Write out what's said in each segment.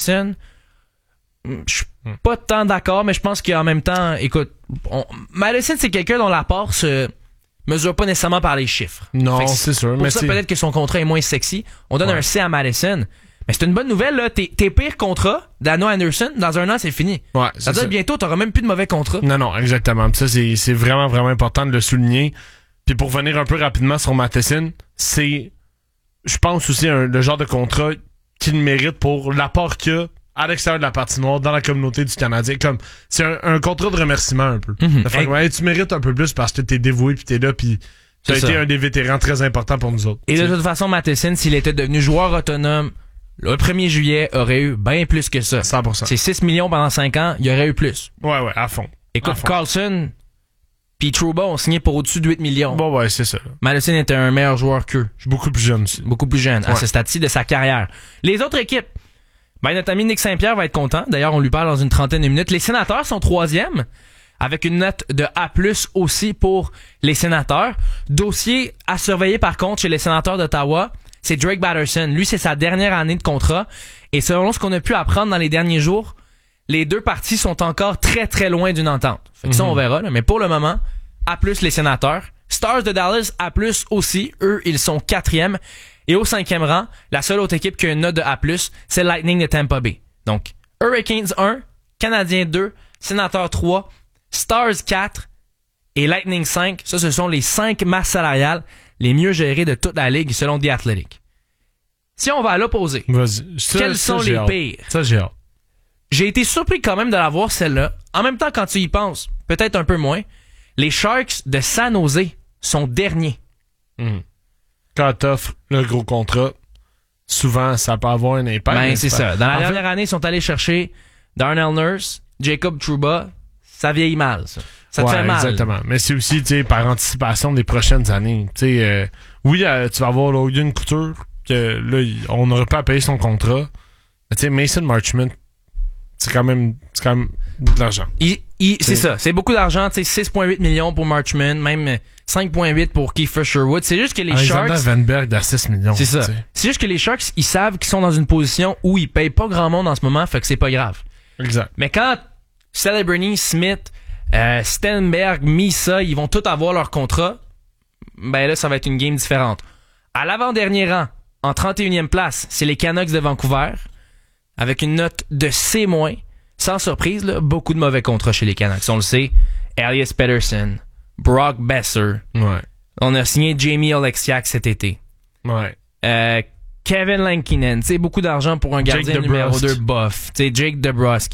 Madison, je suis pas tant d'accord, mais je pense qu'en même temps, écoute, Madison, c'est quelqu'un dont l'apport se mesure pas nécessairement par les chiffres. Non, c'est sûr. Pour mais ça, peut-être que son contrat est moins sexy. On donne un C à Madison. Mais c'est une bonne nouvelle, là. Tes pires contrats d'Ano Anderson, dans un an, c'est fini. Ouais, ça veut dire bientôt, t'auras même plus de mauvais contrats. Non, exactement. Puis ça, c'est vraiment, vraiment important de le souligner. Puis pour venir un peu rapidement sur Matheson, c'est, je pense aussi, le genre de contrat qu'il mérite pour l'apport qu'il a à l'extérieur de la patinoire, dans la communauté du Canadien. Comme, c'est un contrat de remerciement un peu. Fait que, tu mérites un peu plus parce que t'es dévoué puis t'es là puis tu as été un des vétérans très importants pour nous autres. Et de toute façon, Matheson, s'il était devenu joueur autonome, le 1er juillet aurait eu bien plus que ça. 100%. C'est 6 millions pendant 5 ans, il y aurait eu plus. Ouais, à fond. Écoute, Carlson puis Trouba ont signé pour au-dessus de 8 millions. Bon, ouais, c'est ça. Madison était un meilleur joueur qu'eux. Je suis beaucoup plus jeune aussi. Beaucoup plus jeune, à ce stade-ci de sa carrière. Les autres équipes, notre ami Nick Saint-Pierre va être content. D'ailleurs, on lui parle dans une trentaine de minutes. Les Sénateurs sont 3e, avec une note de A+, aussi pour les Sénateurs. Dossier à surveiller, par contre, chez les Sénateurs d'Ottawa, c'est Drake Batterson. Lui, c'est sa dernière année de contrat. Et selon ce qu'on a pu apprendre dans les derniers jours, les deux parties sont encore très, très loin d'une entente. Fait que ça, on verra. Là. Mais pour le moment, A+, les Sénateurs. Stars de Dallas, A+, aussi. Eux, ils sont 4e. Et au 5e rang, la seule autre équipe qui a une note de A+, c'est Lightning de Tampa Bay. Donc, Hurricanes 1, Canadiens 2, Sénateurs 3, Stars 4 et Lightning 5. Ça, ce sont les 5 masses salariales les mieux gérées de toute la ligue selon The Athletic. Si on va à l'opposé, quels sont les pires? Ça, j'ai hâte. J'ai été surpris quand même de la voir celle-là. En même temps, quand tu y penses, peut-être un peu moins, les Sharks de San Jose sont derniers. Quand t'offres le gros contrat, souvent, ça peut avoir un impact. C'est ça. Dans la dernière année, ils sont allés chercher Darnell Nurse, Jacob Trouba. Ça vieillit mal, ça. Ça te fait mal. Exactement. Mais c'est aussi, tu sais, par anticipation des prochaines années. Tu sais, tu vas avoir Logan Couture, que là, on n'aurait pas à payer son contrat. Mais tu sais, Mason Marchment, c'est quand même de l'argent. C'est ça. C'est beaucoup d'argent. Tu sais, 6,8 millions pour Marchment, même 5,8 pour Kiefer Sherwood. C'est juste que les Sharks... Alexander Vanberg à 6 millions. C'est ça. C'est juste que les Sharks, ils savent qu'ils sont dans une position où ils payent pas grand monde en ce moment, fait que c'est pas grave. Exact. Mais quand Celebrity, Smith, Stenberg, Misa, ils vont tous avoir leur contrat, ben là, ça va être une game différente. À l'avant-dernier rang, en 31e place, c'est les Canucks de Vancouver, avec une note de C-. Sans surprise, là, beaucoup de mauvais contrats chez les Canucks. On le sait, Elias Pettersson, Brock Besser. Ouais. On a signé Jamie Oleksiak cet été. Ouais. Kevin Lankinen, tu sais, beaucoup d'argent pour un gardien numéro 2 buff. Tu sais, Jake DeBrusk.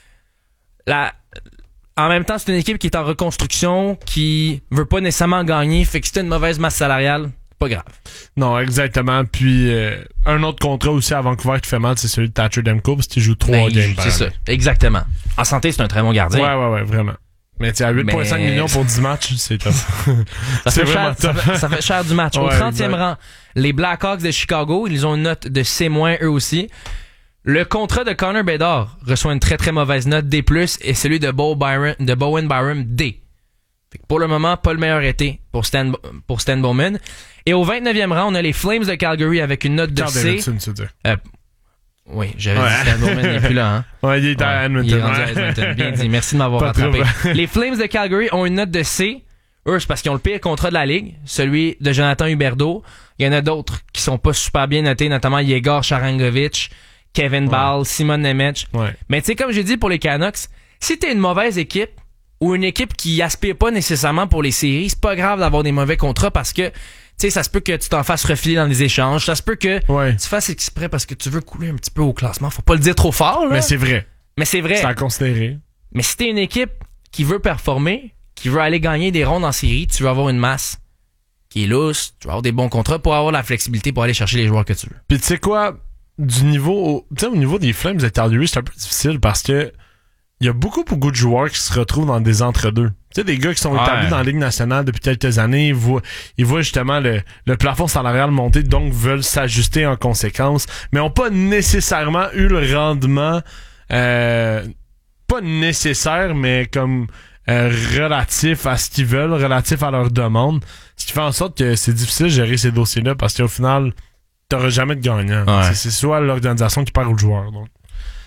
En même temps, c'est une équipe qui est en reconstruction, qui veut pas nécessairement gagner, fait que c'est une mauvaise masse salariale, pas grave. Non, exactement. Puis un autre contrat aussi à Vancouver qui fait mal, c'est celui de Thatcher Demko, parce qu'il joue 3 games par année. C'est ça, exactement. En santé, c'est un très bon gardien. Ouais, vraiment. Mais tu sais, à 8,5 millions pour 10 matchs, c'est top. ça fait cher du match. Au 30e rang, les Blackhawks de Chicago, ils ont une note de C- eux aussi. Le contrat de Connor Bedard reçoit une très très mauvaise note D+, et celui de Bowen Byram D. Fait que pour le moment, pas le meilleur été pour Stan Bowman. Et au 29e rang, on a les Flames de Calgary avec une note de C. Oui, j'avais dit Stan Bowman n'est plus là. Hein? Ouais, il est à Edmonton. Il est rendu à Edmonton. Bien dit, merci de m'avoir rattrapé. Les Flames de Calgary ont une note de C. Eux, c'est parce qu'ils ont le pire contrat de la ligue, celui de Jonathan Huberdeau. Il y en a d'autres qui sont pas super bien notés, notamment Yegor Sharangovich, Kevin Ball, Simon Nemec. Ouais. Mais tu sais, comme j'ai dit pour les Canucks, si t'es une mauvaise équipe ou une équipe qui aspire pas nécessairement pour les séries, c'est pas grave d'avoir des mauvais contrats parce que, tu sais, ça se peut que tu t'en fasses refiler dans les échanges. Ça se peut que tu fasses exprès parce que tu veux couler un petit peu au classement. Faut pas le dire trop fort, là. Mais c'est vrai. C'est à considérer. Mais si t'es une équipe qui veut performer, qui veut aller gagner des rondes en série, tu veux avoir une masse qui est lousse, tu veux avoir des bons contrats pour avoir la flexibilité pour aller chercher les joueurs que tu veux. Puis tu sais quoi, au niveau des Flames de Calgary, c'est un peu difficile parce que il y a beaucoup de joueurs qui se retrouvent dans des entre-deux. Tu sais, des gars qui sont établis dans la Ligue nationale depuis quelques années, ils voient justement le plafond salarial monter, donc veulent s'ajuster en conséquence, mais ont pas nécessairement eu le rendement pas nécessaire, mais comme relatif à ce qu'ils veulent, relatif à leurs demandes. Ce qui fait en sorte que c'est difficile de gérer ces dossiers-là parce qu'au final, t'auras jamais de gagnant. Ouais. C'est soit l'organisation qui perd ou le joueur. Donc.